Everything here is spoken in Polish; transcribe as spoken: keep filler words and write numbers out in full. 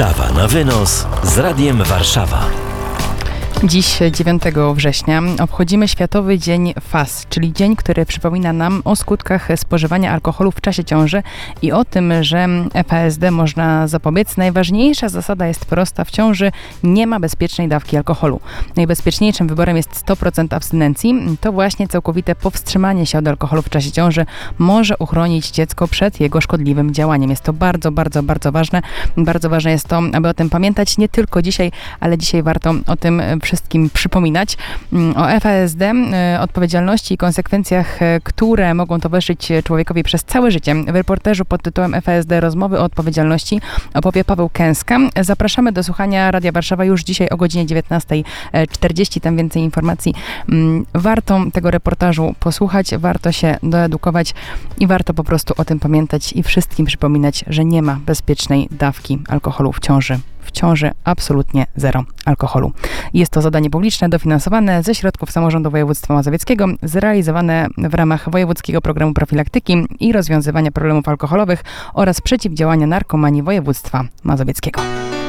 Kawa na wynos z Radiem Warszawa. Dziś, dziewiątego września, obchodzimy Światowy Dzień F A S, czyli dzień, który przypomina nam o skutkach spożywania alkoholu w czasie ciąży i o tym, że F A S D można zapobiec. Najważniejsza zasada jest prosta. W ciąży nie ma bezpiecznej dawki alkoholu. Najbezpieczniejszym wyborem jest sto procent abstynencji. To właśnie całkowite powstrzymanie się od alkoholu w czasie ciąży może uchronić dziecko przed jego szkodliwym działaniem. Jest to bardzo, bardzo, bardzo ważne. Bardzo ważne jest to, aby o tym pamiętać nie tylko dzisiaj, ale dzisiaj warto o tym wszystkim przypominać. O F A S D, odpowiedzialności i konsekwencjach, które mogą towarzyszyć człowiekowi przez całe życie. W reportażu pod tytułem F A S D Rozmowy o odpowiedzialności opowie Paweł Kęska. Zapraszamy do słuchania Radia Warszawa już dzisiaj o godzinie dziewiętnasta czterdzieści. Tam więcej informacji. Warto tego reportażu posłuchać, warto się doedukować i warto po prostu o tym pamiętać i wszystkim przypominać, że nie ma bezpiecznej dawki alkoholu w ciąży. W ciąży absolutnie zero alkoholu. Jest to zadanie publiczne dofinansowane ze środków samorządu województwa mazowieckiego, zrealizowane w ramach Wojewódzkiego Programu Profilaktyki i Rozwiązywania Problemów Alkoholowych oraz Przeciwdziałania Narkomanii województwa mazowieckiego.